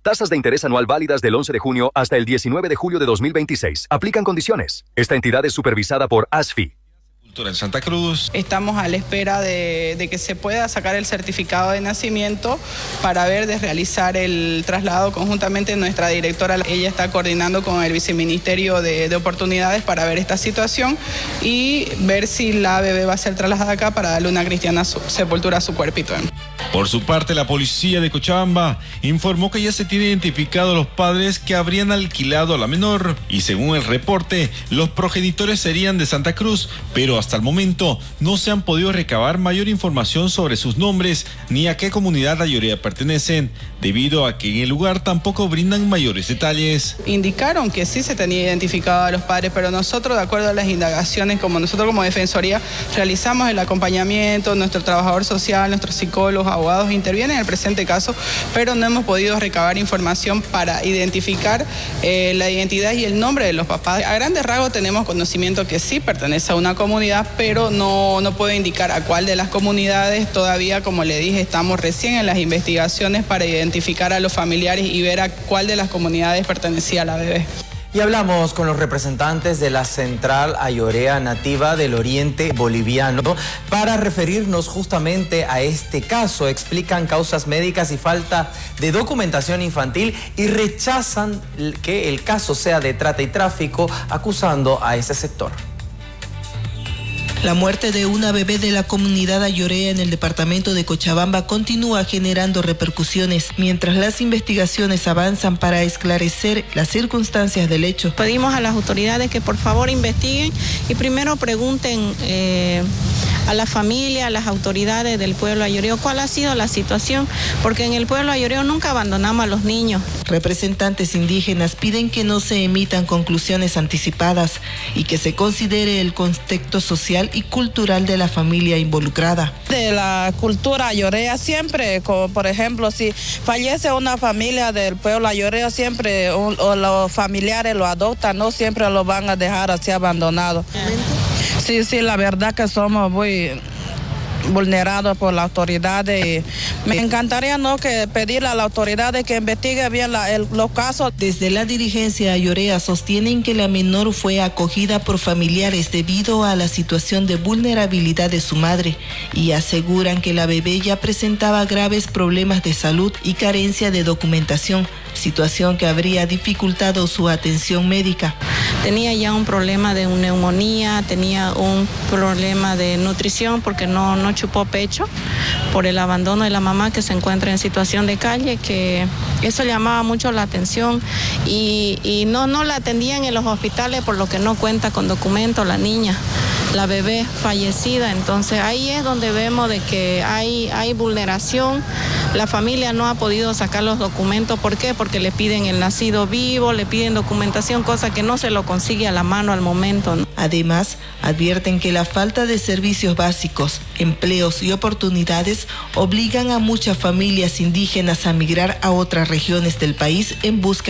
Tasas de interés anual válidas del 11 de junio hasta el 19 de julio de 2026. Aplican condiciones. Esta entidad es supervisada por ASFI. En Santa Cruz. Estamos a la espera de que se pueda sacar el certificado de nacimiento para ver de realizar el traslado conjuntamente. Nuestra directora, ella está coordinando con el viceministerio de oportunidades para ver esta situación y ver si la bebé va a ser trasladada acá para darle una cristiana sepultura a su cuerpito. Por su parte, la policía de Cochabamba informó que ya se tiene identificado a los padres que habrían alquilado a la menor y según el reporte, los progenitores serían de Santa Cruz, pero hasta el momento no se han podido recabar mayor información sobre sus nombres ni a qué comunidad ayorea pertenecen, debido a que en el lugar tampoco brindan mayores detalles. Indicaron que sí se tenía identificado a los padres, pero nosotros, de acuerdo a las indagaciones, nosotros como Defensoría realizamos el acompañamiento, nuestro trabajador social, nuestros psicólogos, abogados intervienen en el presente caso, pero no hemos podido recabar información para identificar la identidad y el nombre de los papás. A grandes rasgos tenemos conocimiento que sí pertenece a una comunidad, pero no puedo indicar a cuál de las comunidades. Todavía, como le dije, estamos recién en las investigaciones para identificar a los familiares y ver a cuál de las comunidades pertenecía a la bebé. Y hablamos con los representantes de la Central Ayorea Nativa del Oriente Boliviano para referirnos justamente a este caso. Explican causas médicas y falta de documentación infantil y rechazan que el caso sea de trata y tráfico, acusando a ese sector. La muerte de una bebé de la comunidad ayorea en el departamento de Cochabamba continúa generando repercusiones, mientras las investigaciones avanzan para esclarecer las circunstancias del hecho. Pedimos a las autoridades que por favor investiguen y primero pregunten a la familia, a las autoridades del pueblo ayoreo cuál ha sido la situación, porque en el pueblo ayoreo nunca abandonamos a los niños. Representantes indígenas piden que no se emitan conclusiones anticipadas y que se considere el contexto social y cultural de la familia involucrada. De la cultura ayorea siempre, como por ejemplo, si fallece una familia del pueblo ayoreo, siempre o los familiares lo adoptan, no siempre lo van a dejar así abandonado. Sí, la verdad que somos muy vulnerados por la autoridad. Me encantaría que pedirle a la autoridad que investigue bien los casos. Desde la dirigencia ayorea sostienen que la menor fue acogida por familiares debido a la situación de vulnerabilidad de su madre y aseguran que la bebé ya presentaba graves problemas de salud y carencia de documentación, situación que habría dificultado su atención médica. Tenía ya un problema de neumonía, tenía un problema de nutrición porque no chupó pecho por el abandono de la mamá que se encuentra en situación de calle, que eso llamaba mucho la atención y no la atendían en los hospitales por lo que no cuenta con documento la niña, la bebé fallecida. Entonces ahí es donde vemos de que hay vulneración. La familia no ha podido sacar los documentos. ¿Por qué? Porque le piden el nacido vivo, le piden documentación, cosa que no se lo consigue a la mano al momento, ¿no? Además, advierten que la falta de servicios básicos, empleos y oportunidades obligan a muchas familias indígenas a migrar a otras regiones del país en busca